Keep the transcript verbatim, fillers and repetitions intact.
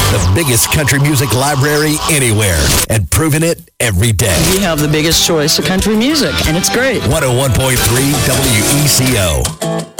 The biggest country music library anywhere, and proving it every day. We have the biggest choice of country music, and it's great. one oh one point three W E C O.